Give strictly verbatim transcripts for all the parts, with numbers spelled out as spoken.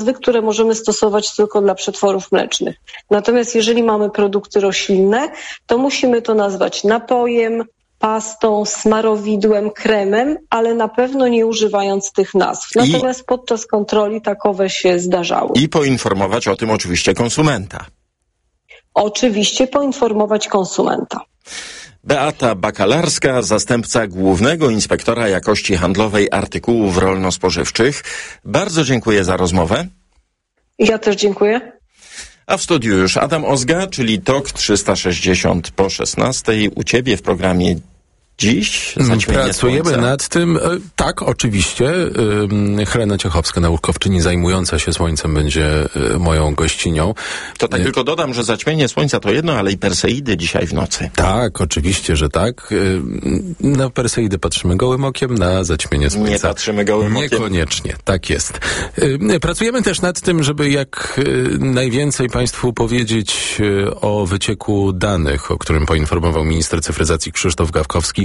które możemy stosować tylko dla przetworów mlecznych. Natomiast jeżeli mamy produkty roślinne, to musimy to nazwać napojem, pastą, smarowidłem, kremem, ale na pewno nie używając tych nazw. Natomiast I... podczas kontroli takowe się zdarzały. I poinformować o tym oczywiście konsumenta. Oczywiście poinformować konsumenta. Beata Bakalarska, zastępca Głównego Inspektora Jakości Handlowej Artykułów Rolno-Spożywczych. Bardzo dziękuję za rozmowę. Ja też dziękuję. A w studiu już Adam Ozga, czyli T O K trzysta sześćdziesiąt po szesnastej. U ciebie w programie dziś pracujemy słońca. nad tym. Tak, oczywiście. Helena Ciechowska, naukowczyni zajmująca się słońcem, będzie moją gościnią. To tak tylko dodam, że zaćmienie słońca to jedno, ale i Perseidy dzisiaj w nocy. Tak, oczywiście, że tak. Na Perseidy patrzymy gołym okiem, na zaćmienie słońca nie patrzymy gołym okiem. Niekoniecznie, tak jest. Pracujemy też nad tym, żeby jak najwięcej Państwu powiedzieć o wycieku danych, o którym poinformował minister cyfryzacji Krzysztof Gawkowski.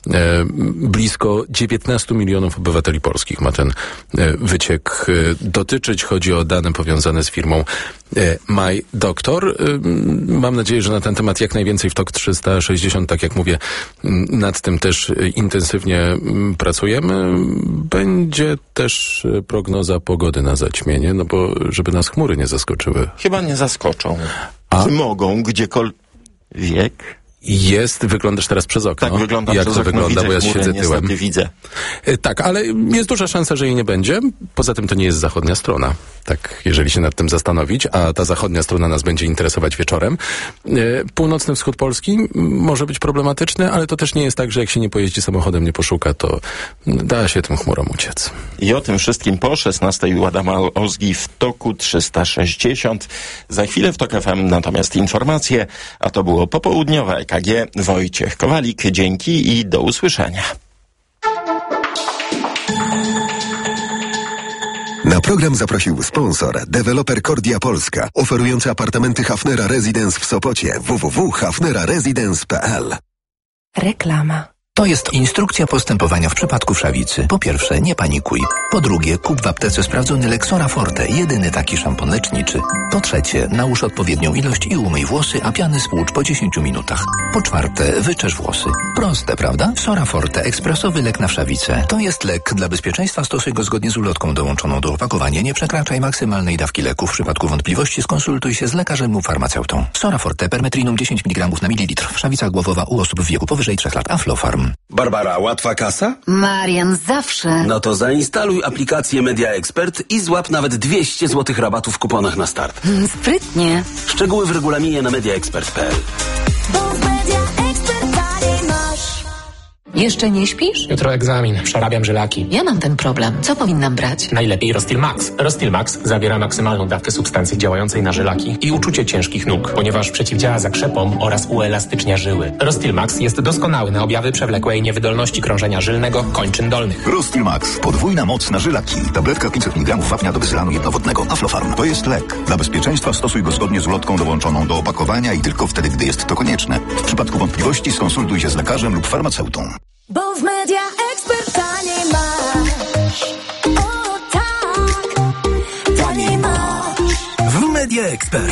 Blisko dziewiętnastu milionów obywateli polskich ma ten wyciek dotyczyć. Chodzi o dane powiązane z firmą MyDoctor. Mam nadzieję, że na ten temat jak najwięcej w T O K trzysta sześćdziesiąt, tak jak mówię, nad tym też intensywnie pracujemy. Będzie też prognoza pogody na zaćmienie, no bo żeby nas chmury nie zaskoczyły. Chyba nie zaskoczą. A? Mogą gdziekolwiek. Jest, wyglądasz teraz przez okno. Tak, wygląda Jak przez to okno, wygląda, widzę bo ja chmury, siedzę tyłem. Widzę. Tak, ale jest duża szansa, że jej nie będzie. Poza tym to nie jest zachodnia strona. Tak, jeżeli się nad tym zastanowić, a ta zachodnia strona nas będzie interesować wieczorem. Północny wschód Polski może być problematyczny, ale to też nie jest tak, że jak się nie pojeździ samochodem, nie poszuka, to da się tym chmurom uciec. I o tym wszystkim po szesnastej u Adama Ozgi w T O K-u trzysta sześćdziesiąt. Za chwilę w T O K F M natomiast informacje, a to było popołudniowe E K G. Wojciech Kowalik, dzięki i do usłyszenia. Na program zaprosił sponsor, deweloper Kordia Polska, oferujący apartamenty Hafnera Residence w Sopocie. w w w kropka hafnera residence kropka p l. Reklama. To jest instrukcja postępowania w przypadku wszawicy. Po pierwsze, nie panikuj. Po drugie, kup w aptece sprawdzony Lexora Forte, jedyny taki szampon leczniczy. Po trzecie, nałóż odpowiednią ilość i umyj włosy, a piany spłucz po dziesięciu minutach. Po czwarte, wyczesz włosy. Proste, prawda? Sora Forte, ekspresowy lek na wszawicę. To jest lek. Dla bezpieczeństwa stosuj go zgodnie z ulotką dołączoną do opakowania. Nie przekraczaj maksymalnej dawki leku. W przypadku wątpliwości skonsultuj się z lekarzem lub farmaceutą. Sora Forte, permetrinum dziesięć miligramów na mililitr. Wszawica głowowa u osób w wieku powyżej trzech lat. Aflofarm. Barbara, łatwa kasa? Marian, zawsze. No to zainstaluj aplikację Media Expert i złap nawet dwieście złotych rabatu w kuponach na start. Sprytnie. Szczegóły w regulaminie na media expert kropka p l. Jeszcze nie śpisz? Jutro egzamin, przerabiam żylaki. Ja mam ten problem. Co powinnam brać? Najlepiej Rostil Max. Rostil Max zawiera maksymalną dawkę substancji działającej na żylaki i uczucie ciężkich nóg, ponieważ przeciwdziała zakrzepom oraz uelastycznia żyły. Rostil Max jest doskonały na objawy przewlekłej niewydolności krążenia żylnego kończyn dolnych. Rostil Max. Podwójna moc na żylaki. Tabletka pięćset miligramów wapnia do bezylanu jednowodnego. Aflofarm. To jest lek. Dla bezpieczeństwa stosuj go zgodnie z ulotką dołączoną do opakowania i tylko wtedy, gdy jest to konieczne. W przypadku wątpliwości skonsultuj się z lekarzem lub farmaceutą. Bo w Media Expert taniej masz. O tak, taniej masz. W Media Expert